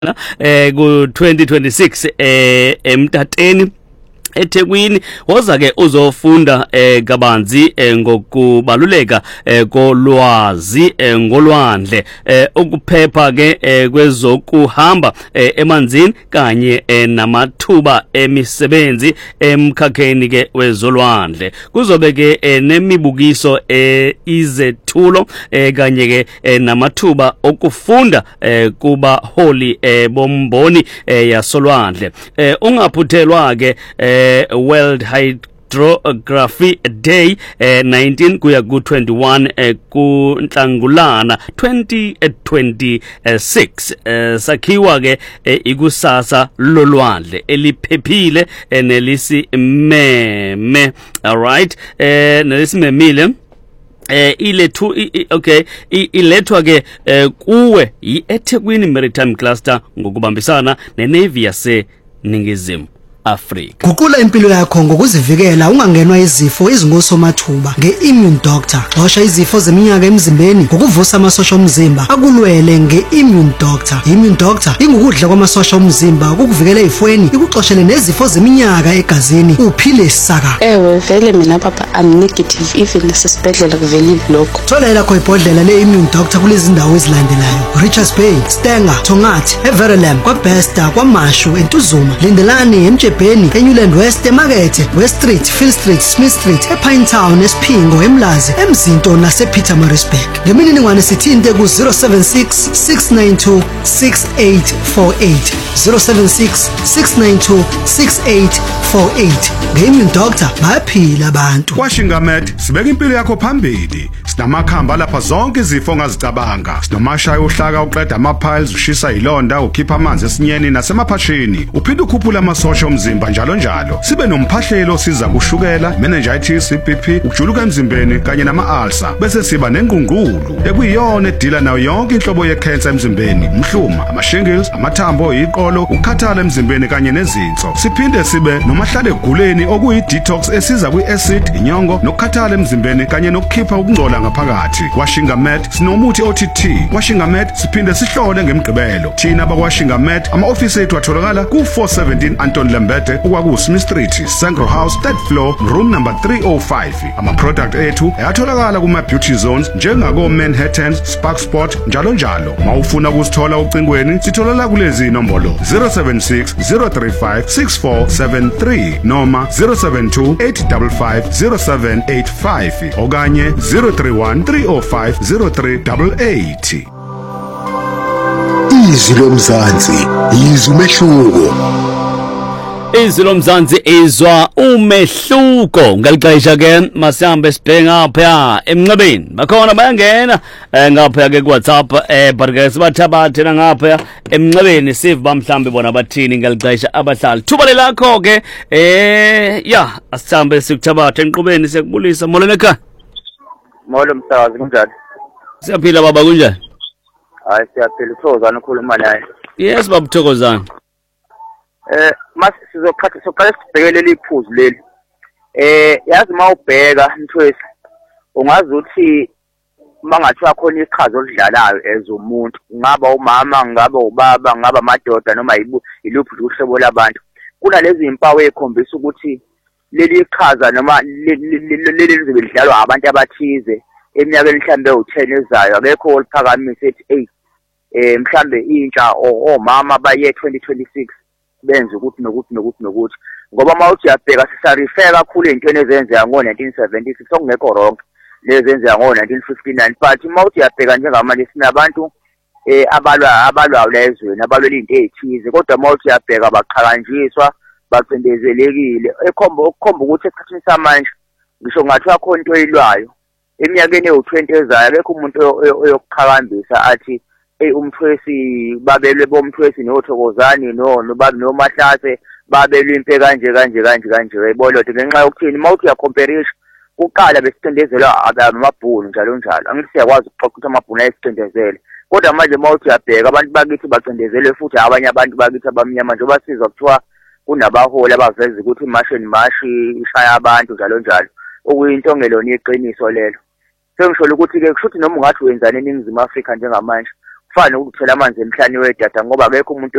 ku 2026 eMtateni eThekwini woza ke uzofunda kabanzi ngokubaluleka kolwazi ngolwandle ukuphepha ke kwezokuhamba emanzini kanye namathuba emisebenzi emkhakheni ke wezolwandle kuzobe ke nemibukiso izethulo kanye ke namathuba okufunda kuba holi bomboni yasolwandle ungaphuthelwa ke World Hydrography Day 19 kuya ku 21 ku Nhlangulana 2026 sakhiwa ke ikusasa lolwandle eliphephile nelisimeme. All right, nelisimemile ilethwa ke kuwe iEthekwini Maritime Cluster ngokubambisana neNavy yaseNingizimu Africa. Guqula impilo yakho ngokuzivikela ungangenwa izifo ezingosomathuba nge-Immune Doctor. Xosha izifo zeminyaka emzimbeni ngokuvusa amasosha omzimba akulwele nge-Immune Doctor. Immune Doctor ingukudla kwamasosha omzimba ukukuvikela ezifweni ikuxoshele nezifo zeminyaka egazini uphile saka. Ewe vele mina papa I'm negative even nasesibhedlela kuvelile lokho. Thola lakho ibhodlela le-Immune Doctor kulezi ndawo ezilandelayo: Richards Bay, Stenger, Tongathi, Everlam, kwaBesta, kwaMashu, eNtuzuma, Lindelani, eMjebheni, eNewland West, eMakethe, West Street, Phil Street, Smith Street, ePinetown, eSphingo, eMlazi, eMzinto nasePietermaritzburg. Ngemininingwane sithinte ku 076 692 6848 076 692 6848. Nge-Immune Doctor bayaphila abantu. KwaShingamed sibeka impilo yakho phambili. Sinamakhamba lapha zonke izifo ongazicabanga. Sinomashaya ohlaka uqeda ama-piles, ushisa ilonda, ukhipha amanzi esinyeni nasemaphashini. Uphinde ukhuphula amasosha omzimba njalo njalo. Sibe nomphahlelo osiza kushukela, meningitis, iBP, ukujuluka emzimbeni kanye nama-ulcer. Bese siba nengqungqulu ekuyiyona edila nayo yonke inhlobo ye-cancer emzimbeni, umhluma, ama-shingles, amathambo, iqolo, ukukhathala emzimbeni kanye nezinso. Siphinde sibe nomahlale eguleni okuyi-detox esiza kwi-acid, inyongo, nokukhathala emzimbeni kanye nokukhipha ukungcola ngaphakathi. KwaShingamed sinomuthi OTT. KwaShingamed siphinde sihlole ngemigqibelo. Thina bakwaShingamed ama-ofisi ethu atholakala ku-417 Anton Lembede okwaku-Smith Street, Sangro House, 3rd floor, room number 305. Ama-product ethu ayatholakala kuma-beauty zones njengako-Manhattan, Spark Sport njalo njalo. Mawufuna ukusithola ucingweni sitholala kulezi nombolo 076 035 6473 noma 072 855 0785 okanye 031 305 0388. Izwi lomzansi, izwi umehluko. Izwi lomzansi izwa umehluko. Ngalixesha ke masihambe sibhenga ngapha emncebeni. Bakhona bayangena ngapha ke kuWhatsApp but ke sibathabathena ngapha emncebeni siva mhlambe bona bathini ngalixesha abahlali. Thuba lakho ke asihambe sikuthabathe enqubeni sikubulisa molweni ekhaya. Molo msakazi kunjani? Siyaphila baba kunjani? Hayi siyaphila Thokozana ukhuluma naye. Yes baba Thokozana. Mas sizoqala sibhekele liphuzu leli. Yazi mawubheka Mthwesi ungazi ukuthi mangathiwa khona iqhaza olidlalayo as umuntu, ngaba umama, ngaba ubaba, ngaba amadoda noma iluphi uhlobo labantu. Kunalezi impawu ezikhombisa ukuthi leli iqhaza noma leli lizobe lidlalwa abantu abathize eminyakeni mhlambe u10 ezayo. Akekho oliphakamisa ethi mhlambe intsha omama baye 2026 benze ukuthi nokuthi ngoba mawuthi uyabheka sisarifer kakhulu ezintweni ezenzeka ngo1976 okungekho wrong lezenzeka ngo1959 but mawuthi uyabheka njengamanje sinabantu abalwa lezweni abalwela into ezithize kodwa mawuthi uyabheka baqhakanjiswa bacindezelekile okukhomba ukuthi esikhathini samanje ngisho ngathiwa khona into eyilwayo eminyakeni ewu20 ezayo akekho umuntu oyokuqhakambisa athi umthwesi babelwe bomthwesi noThokozani noMahlase babelwe impe kanje ebolode ngenxa yokuthini mawuthi uyacomparisha kuqala besicindezela amabhunu njalo angithi siyakwazi ukuxoxa ukuthi amabhunu ayisicindezele kodwa manje mawuthi uyabheka abantu bakithi bacindezele futhi abanye abantu bakithi abamnyama njengoba sizwa kuthiwa kunabaholi abaveza ukuthi mashi ishaya abantu njalo okuyinto ngelona iqiniso lelo. Sengisho ukuthi ke kushuthi noma ungathi wenzani eNingizimu Afrika njengamanje kufana nokuthela amanzi emhlani wedada ngoba akekho umuntu